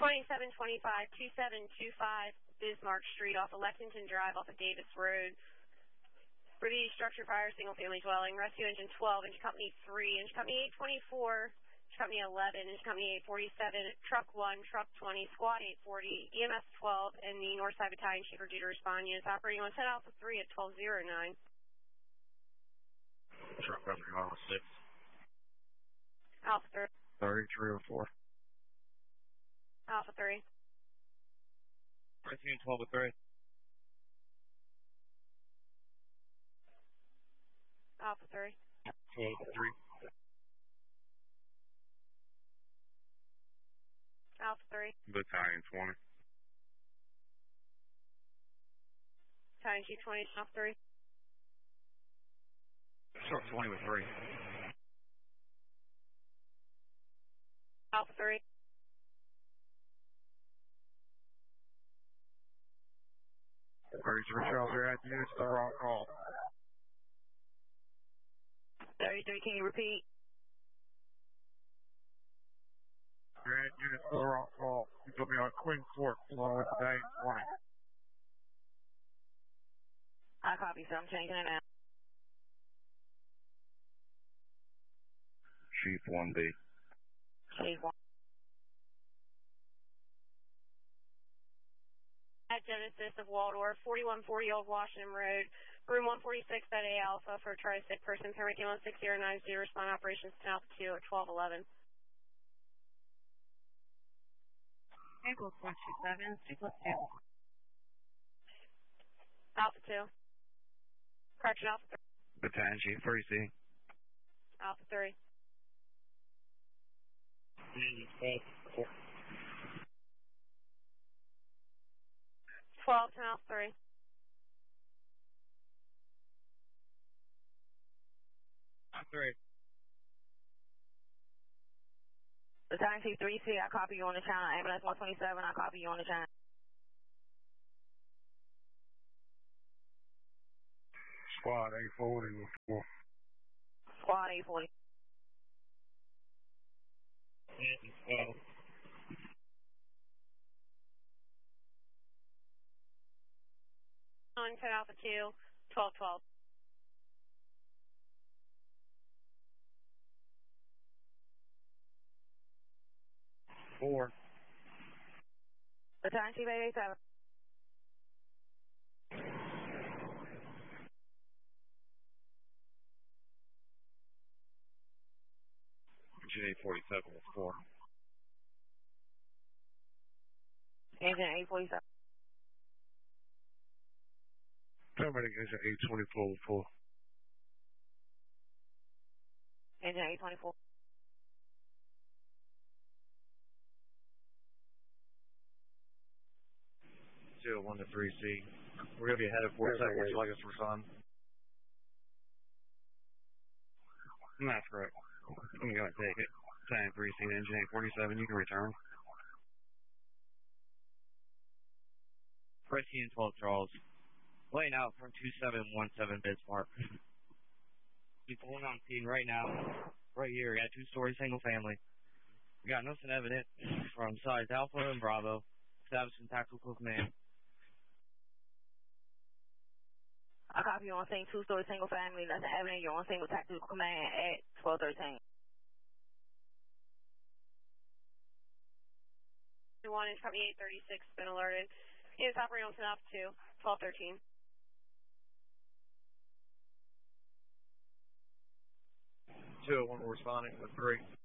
2725-2725 Bismarck Street off of Lexington Drive off of Davis Road. British structure fire, single family dwelling. Rescue engine 12, engine company 3, engine company 824, engine company 11, engine company 847, truck 1, truck 20, squad 840, EMS 12, and the Northside Battalion Chief are due to respond. Units operating on 10 Alpha 3 at 1209. Truck company Alpha 6. Alpha 3. 3304. Alpha 3. Rescue 12 with 3. Alpha 3. 12 with 3. Alpha 3. Battalion 20. Battalion Chief 20, Alpha 3. Truck 20 with 3. Alpha 3. Charles, you're at units, the wrong call. 33, can you repeat? You're at units, the wrong call. You put me on Queen Fork, along with Battalion 20. I copy, sir. I'm changing it now. Chief 1B. Chief 1. At Genesis of Waldorf, 4140 Old Washington Road, room 146 at A Alpha for a tri-sick person, paramedic 16090, respond operations to Alpha 2 at 1211. Echo 427, 602. Alpha 2. Correction, Alpha 3. Battalion Chief 3C. Alpha 3. 12 to Alpha 3. Alpha 3. Battalion Chief 3C, I copy you on the channel. Ambulance 127, I copy you on the channel. Squad 840 with 4. Squad 840. On to Alpha 2, 1212. Four. Battalion Chief 887. Engine 847 with 4. Engine 847. Paramedic engine 824 with 4. Engine 824. Zero 1 to 3C. We're going to be ahead of 4 seconds. Would you like us to respond? That's correct. I'm going to take it. Battalion 3C, engine 847, you can return. Rescue 12 Charles. Laying out from 2717 Bismarck. He's pulling on scene right now. Right here, we got 2-story single family. We got nothing evident from sides Alpha and Bravo. Establishing tactical command. I copy you on scene, 2-story single family, nothing evident. You're on scene with tactical command at 1213. 1 inch company 836 been alerted. It's operating on Alpha 2, 1213. 201 responding with 3.